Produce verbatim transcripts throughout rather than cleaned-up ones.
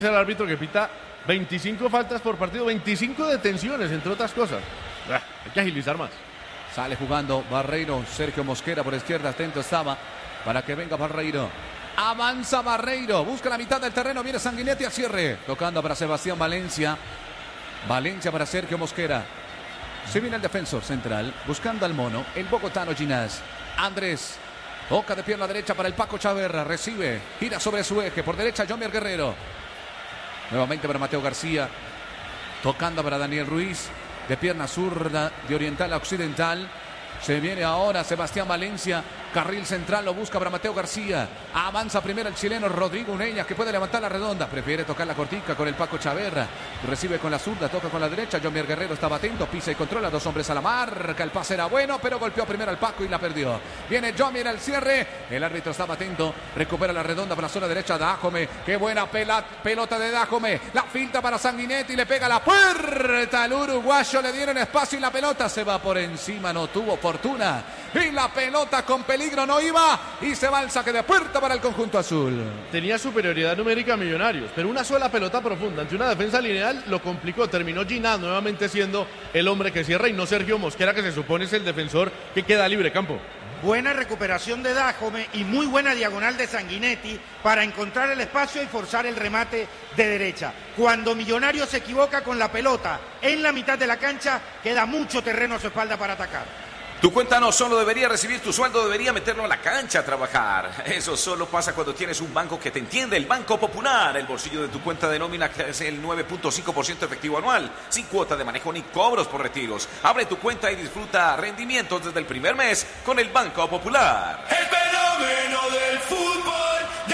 El árbitro que pita veinticinco faltas por partido, veinticinco detenciones, entre otras cosas. Ah, hay que agilizar más. Sale jugando Barreiro, Sergio Mosquera por izquierda, atento estaba para que venga Barreiro. Avanza Barreiro, busca la mitad del terreno, viene Sanguinetti a cierre. Tocando para Sebastián Valencia. Valencia para Sergio Mosquera. Se viene el defensor central, buscando al mono, el bogotano Ginás. Andrés, toca de pierna derecha para el Paco Chaverra, recibe, gira sobre su eje, por derecha Jomier Guerrero. Nuevamente para Mateo García, tocando para Daniel Ruiz, de pierna zurda, de oriental a occidental. Se viene ahora Sebastián Valencia, carril central, lo busca para Mateo García. Avanza primero el chileno Rodrigo Uneñas, que puede levantar la redonda. Prefiere tocar la cortica con el Paco Chaverra. Recibe con la zurda, toca con la derecha. Jomier Guerrero estaba atento, pisa y controla. Dos hombres a la marca. El pase era bueno, pero golpeó primero al Paco y la perdió. Viene Jomier al cierre. El árbitro estaba atento. Recupera la redonda para la zona derecha. Dajome. Qué buena pela, pelota de Dajome. La finta para Sanguinetti. Le pega la puerta al uruguayo. Le dieron espacio y la pelota se va por encima. No tuvo fortuna. Y la pelota con peligro no iba. Y se va el saque de puerta para el conjunto azul. Tenía superioridad numérica Millonarios, pero una sola pelota profunda ante una defensa lineal lo complicó. Terminó Ginás nuevamente siendo el hombre que cierra y no Sergio Mosquera, que se supone es el defensor que queda libre campo. Buena recuperación de Dajome y muy buena diagonal de Sanguinetti para encontrar el espacio y forzar el remate de derecha. Cuando Millonarios se equivoca con la pelota en la mitad de la cancha, queda mucho terreno a su espalda para atacar. Tu cuenta no solo debería recibir tu sueldo, debería meterlo a la cancha a trabajar. Eso solo pasa cuando tienes un banco que te entiende, el Banco Popular. El bolsillo de tu cuenta de nómina es el nueve punto cinco por ciento efectivo anual, sin cuota de manejo ni cobros por retiros. Abre tu cuenta y disfruta rendimientos desde el primer mes con el Banco Popular. El fenómeno del fútbol de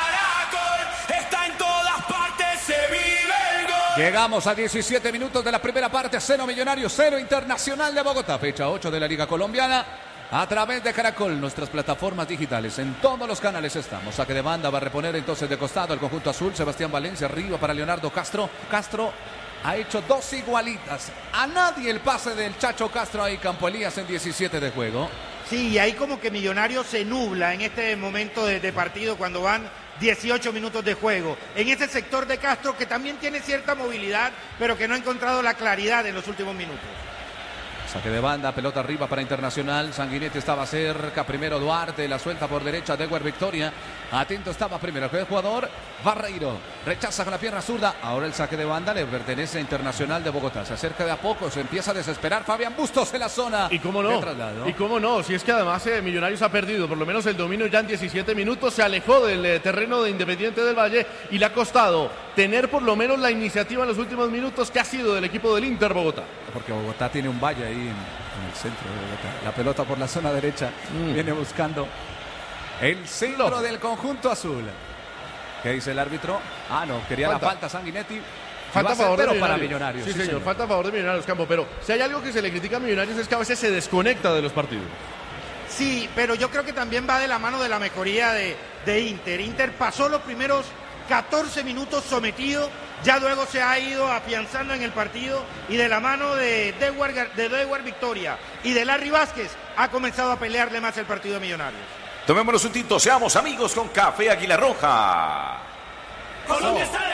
Caracol está en todas partes, se vive el gol. Llegamos a diecisiete minutos de la primera parte. Cero Millonarios, cero Internacional de Bogotá. Fecha ocho de la Liga Colombiana. A través de Caracol, nuestras plataformas digitales. En todos los canales estamos. Saque de banda, va a reponer entonces de costado el conjunto azul. Sebastián Valencia arriba para Leonardo Castro. Castro ha hecho dos igualitas. A nadie el pase del Chacho Castro ahí, Campo Elías, en diecisiete de juego. Sí, y ahí como que Millonarios se nubla en este momento de, de partido cuando van dieciocho minutos de juego. En ese sector de Castro que también tiene cierta movilidad, pero que no ha encontrado la claridad en los últimos minutos. Saque de banda, pelota arriba para Internacional. Sanguinetti estaba cerca. Primero Duarte, la suelta por derecha de Edward Victoria. Atento estaba primero el jugador Barreiro. Rechaza con la pierna zurda. Ahora el saque de banda le pertenece a Internacional de Bogotá. Se acerca de a poco, se empieza a desesperar Fabián Bustos en la zona. Y cómo no, y cómo no, si es que además eh, Millonarios ha perdido por lo menos el dominio ya en diecisiete minutos. Se alejó del eh, terreno de Independiente del Valle y le ha costado tener por lo menos la iniciativa en los últimos minutos que ha sido del equipo del Inter Bogotá. Porque Bogotá tiene un valle ahí en, en el centro de Bogotá. La pelota por la zona derecha mm. viene buscando el centro no. del conjunto azul. ¿Qué dice el árbitro? Ah, no, quería falta. la falta Sanguinetti. Falta a favor de Millonarios. Para Millonarios. Sí, sí señor, señor, falta a favor de Millonarios, Campo. Pero si hay algo que se le critica a Millonarios es que a veces se desconecta de los partidos. Sí, pero yo creo que también va de la mano de la mejoría de, de Inter. Inter pasó los primeros catorce minutos sometido, ya luego se ha ido afianzando en el partido y de la mano de Dewar, de Dewar Victoria y de Larry Vázquez ha comenzado a pelearle más el partido de Millonarios. Tomémonos un tinto, seamos amigos con Café Águila Roja. Colombia está